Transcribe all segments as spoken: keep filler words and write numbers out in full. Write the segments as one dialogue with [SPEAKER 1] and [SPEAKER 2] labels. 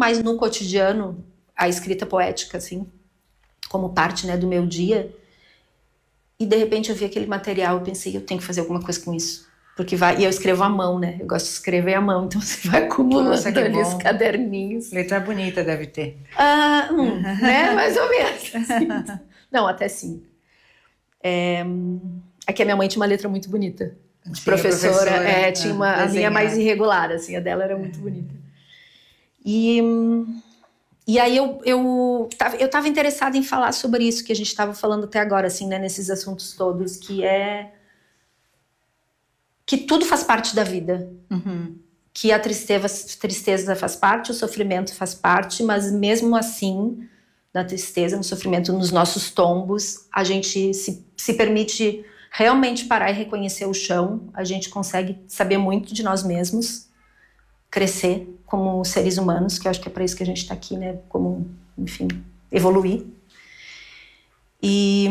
[SPEAKER 1] mais no cotidiano a escrita poética, assim, como parte, né, do meu dia. E de repente eu vi aquele material e pensei, eu tenho que fazer alguma coisa com isso. Porque vai, e eu escrevo à mão, né? Eu gosto de escrever à mão, então você vai acumulando Nossa, ali os caderninhos.
[SPEAKER 2] Letra bonita deve ter.
[SPEAKER 1] Ah, hum, né? Mais ou menos. Assim. Não, até sim. É, aqui a minha mãe tinha uma letra muito bonita. De sim, professora, professora é, tinha uma, a minha mais irregular, assim, a dela era muito bonita. E, e aí eu, eu, tava, eu tava interessada em falar sobre isso que a gente estava falando até agora, assim, né? Nesses assuntos todos, que é... que tudo faz parte da vida, uhum. Que a tristeza, tristeza faz parte, o sofrimento faz parte, mas mesmo assim, na tristeza, no sofrimento, nos nossos tombos, a gente se, se permite realmente parar e reconhecer o chão, a gente consegue saber muito de nós mesmos, crescer como seres humanos, que eu acho que é para isso que a gente está aqui, né? Como, enfim, evoluir. E...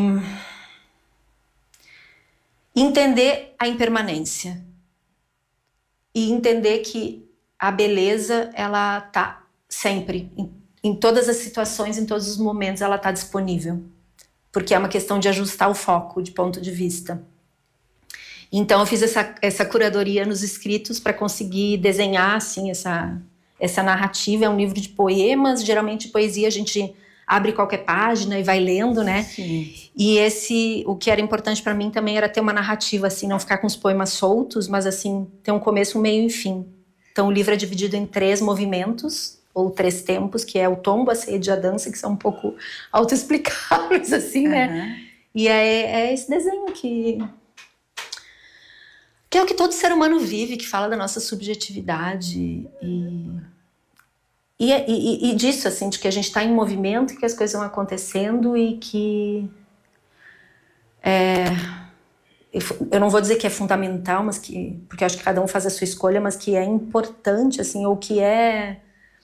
[SPEAKER 1] entender a impermanência e entender que a beleza, ela tá sempre, em, em todas as situações, em todos os momentos, ela tá disponível, porque é uma questão de ajustar o foco de ponto de vista. Então eu fiz essa, essa curadoria nos escritos para conseguir desenhar assim, essa, essa narrativa. É um livro de poemas, geralmente poesia a gente abre qualquer página e vai lendo, né?
[SPEAKER 2] Sim.
[SPEAKER 1] E esse, o que era importante para mim também era ter uma narrativa, assim, não ficar com os poemas soltos, mas assim, ter um começo, um meio e um fim. Então o livro é dividido em três movimentos, ou três tempos, que é o tombo, a sede e a dança, que são um pouco autoexplicáveis, assim, né? Uhum. E é, é esse desenho que... que é o que todo ser humano vive, que fala da nossa subjetividade e... E, e, e disso, assim, de que a gente está em movimento, que as coisas vão acontecendo e que... É, eu não vou dizer que é fundamental, mas que... porque eu acho que cada um faz a sua escolha, mas que é importante, assim, ou que é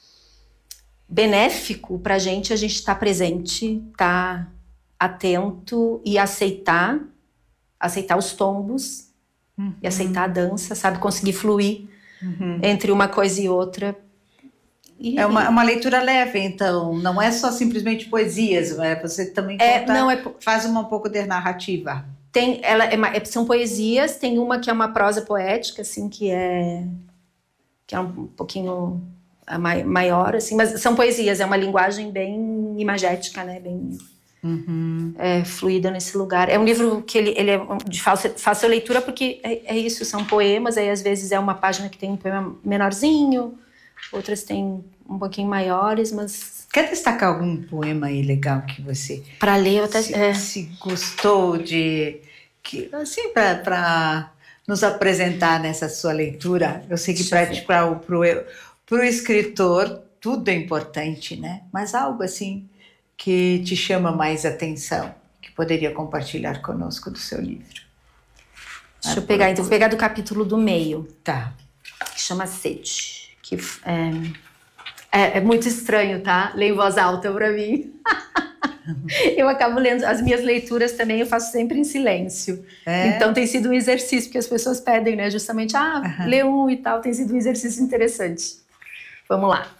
[SPEAKER 1] benéfico pra gente, a gente estar tá presente, estar tá atento e aceitar, aceitar os tombos, uhum. E aceitar a dança, sabe? Conseguir fluir uhum. entre uma coisa e outra.
[SPEAKER 2] E, é uma, uma leitura leve, então, não é só simplesmente poesias, é, você também
[SPEAKER 1] é,
[SPEAKER 2] conta,
[SPEAKER 1] não, é,
[SPEAKER 2] faz uma um pouco de narrativa.
[SPEAKER 1] Tem, ela é, são poesias, tem uma que é uma prosa poética, assim, que é, que é um pouquinho maior, assim, mas são poesias, é uma linguagem bem imagética, né, bem uhum. é, fluida nesse lugar. É um livro que ele, ele é de fácil, fácil leitura, porque é, é isso, são poemas, aí às vezes é uma página que tem um poema menorzinho, outras têm um pouquinho maiores, mas...
[SPEAKER 2] Quer destacar algum poema aí legal que você...
[SPEAKER 1] Para ler, eu até...
[SPEAKER 2] Se,
[SPEAKER 1] é.
[SPEAKER 2] se gostou de... Que, assim, para nos apresentar nessa sua leitura. Eu sei que para o escritor tudo é importante, né? Mas algo assim que te chama mais atenção, que poderia compartilhar conosco do seu livro.
[SPEAKER 1] Deixa ah, eu pegar, então vou pegar do capítulo do meio.
[SPEAKER 2] Tá.
[SPEAKER 1] Que chama Sede. Que é, é, é muito estranho, tá? Ler em voz alta pra mim. Eu acabo lendo, as minhas leituras também eu faço sempre em silêncio. É? Então tem sido um exercício, porque as pessoas pedem, né? Justamente, ah, uhum. lê um e tal, tem sido um exercício interessante. Vamos lá.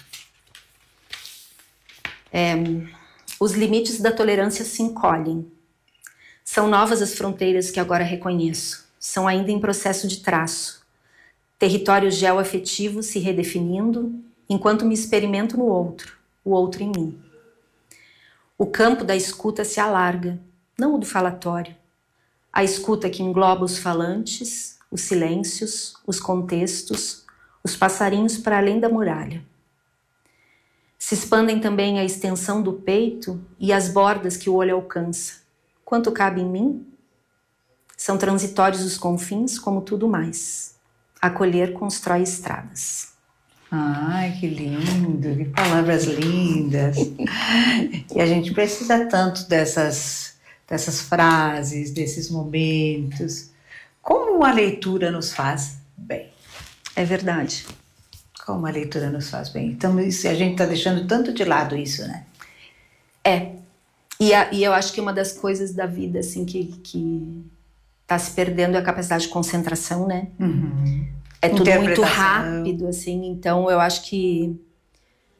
[SPEAKER 1] É, os limites da tolerância se encolhem. São novas as fronteiras que agora reconheço. São ainda em processo de traço. Territórios geoafetivos se redefinindo, enquanto me experimento no outro, o outro em mim. O campo da escuta se alarga, não o do falatório. A escuta que engloba os falantes, os silêncios, os contextos, os passarinhos para além da muralha. Se expandem também a extensão do peito e as bordas que o olho alcança. Quanto cabe em mim? São transitórios os confins, como tudo mais. Acolher constrói estradas.
[SPEAKER 2] Ai, que lindo, que palavras lindas. E a gente precisa tanto dessas, dessas frases, desses momentos. Como a leitura nos faz bem?
[SPEAKER 1] É verdade.
[SPEAKER 2] Como a leitura nos faz bem. Então, isso, a gente está deixando tanto de lado isso, né?
[SPEAKER 1] É. E, a, e eu acho que uma das coisas da vida, assim, que... que... tá se perdendo a capacidade de concentração, né?
[SPEAKER 2] Uhum.
[SPEAKER 1] É tudo muito rápido, assim. Então, eu acho que